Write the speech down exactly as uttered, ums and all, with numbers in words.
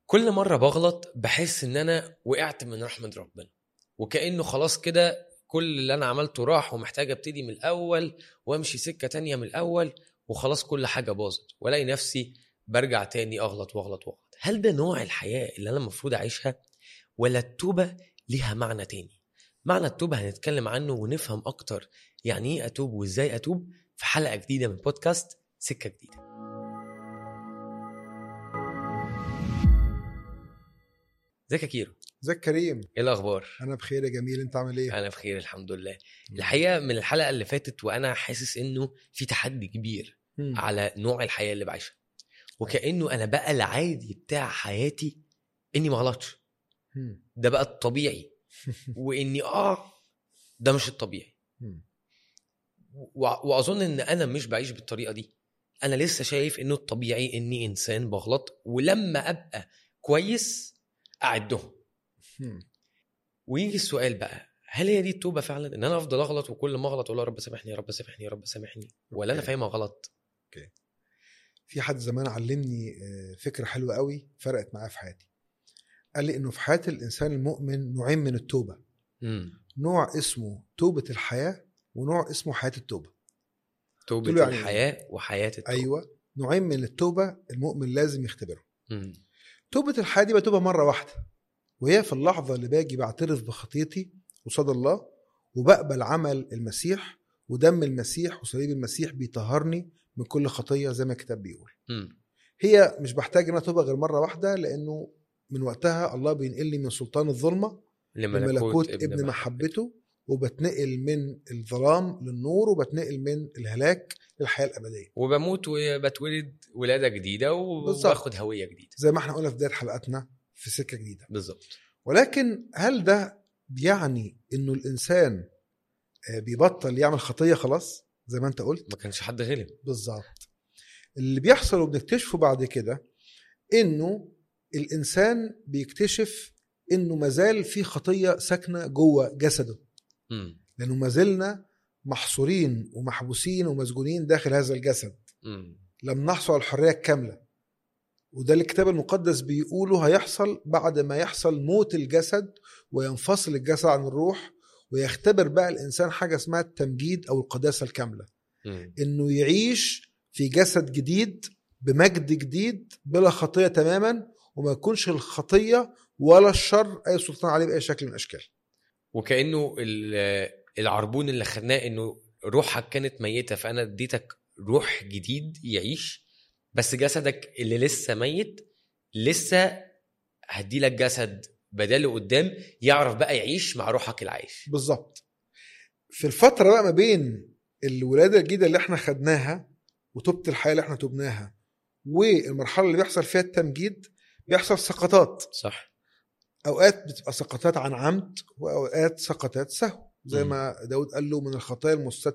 كل مرة بغلط بحس ان انا وقعت من رحمة ربنا، وكأنه خلاص كده كل اللي انا عملته راح ومحتاج ابتدي من الاول وامشي سكة تانية من الاول وخلاص كل حاجة باظت، والاقي نفسي برجع تاني اغلط واغلط واغلط. هل ده نوع الحياة اللي انا المفروض اعيشها، ولا التوبة ليها معنى تاني؟ معنى التوبة هنتكلم عنه ونفهم اكتر يعني ايه اتوب وازاي اتوب في حلقة جديدة من بودكاست سكة جديدة. ازيك يا كيرو؟ ازيك كريم؟ ايه الاخبار؟ انا بخير يا جميل، انت عامل ايه؟ انا بخير الحمد لله. الحقيقه من الحلقه اللي فاتت وانا حاسس انه في تحدي كبير مم. على نوع الحياه اللي بعيشها، وكانه انا بقى العادي بتاع حياتي اني ما غلطش، مم. ده بقى الطبيعي، واني اه ده مش الطبيعي. مم. و- واظن ان انا مش بعيش بالطريقه دي. انا لسه شايف انه الطبيعي اني انسان بغلط، ولما ابقى كويس اعدهم. مم. ويجي السؤال بقى، هل هي دي التوبة فعلا؟ ان انا افضل اغلط وكل ما اغلط اقول يا رب سامحني يا رب سامحني يا رب سامحني، ولا انا أوكي. فاهمها غلط؟ اوكي. في حد زمان علمني آه، فكرة حلوة قوي فرقت معايا في حياتي. قال لي انه في حياة الانسان المؤمن نوعين من التوبة. امم نوع اسمه توبة الحياة، ونوع اسمه حياة التوبة. توبة يعني الحياة إيه؟ وحياة التوبة. ايوه، نوعين من التوبة المؤمن لازم يختبرهم. امم توبة الحياة دي بتوبة مرة واحدة، وهي في اللحظة اللي باجي بعترف بخطيتي قصاد الله، وبقبل عمل المسيح ودم المسيح وصليب المسيح بيطهرني من كل خطية زي ما الكتاب بيقول. امم هي مش بحتاج انها توبة غير مرة واحدة، لانه من وقتها الله بينقلني من سلطان الظلمة لملكوت ابن, ابن محبته، وبتنقل من الظلام للنور، وبتنقل من الهلاك للحياة الأبدية، وبموت وبتولد ولادة جديدة وباخد هوية جديدة، زي ما احنا قلنا في بداية حلقاتنا في سكة جديدة. بالظبط. ولكن هل ده بيعني انه الانسان بيبطل يعمل خطية خلاص زي ما انت قلت؟ ما كانش حد غلب. بالظبط. اللي بيحصل وبنكتشفه بعد كده انه الانسان بيكتشف انه مازال في خطية ساكنة جوه جسده، امم لانه مازلنا محصورين ومحبوسين ومسجونين داخل هذا الجسد. امم لم نحصل على الحرية الكاملة، وده اللي الكتاب المقدس بيقوله هيحصل بعد ما يحصل موت الجسد وينفصل الجسد عن الروح، ويختبر بقى الإنسان حاجة اسمها التمجيد أو القداسة الكاملة. امم إنه يعيش في جسد جديد بمجد جديد بلا خطية تماما، وما يكونش الخطية ولا الشر أي سلطان عليه بأي شكل من الأشكال. وكأنه ال- العربون اللي خدناه انه روحك كانت ميتة، فانا اديتك روح جديد يعيش، بس جسدك اللي لسه ميت لسه هدي لك جسد بداله قدام يعرف بقى يعيش مع روحك العايش. بالظبط. في الفترة بقى ما بين الولادة الجديدة اللي احنا خدناها وتوبة الحياة اللي احنا توبناها والمرحلة اللي بيحصل فيها التمجيد، بيحصل سقطات. صح. أوقات بتبقى سقطات عن عمد، وأوقات سقطات سهو، زي م. ما داود قال له من الخطايا المستترة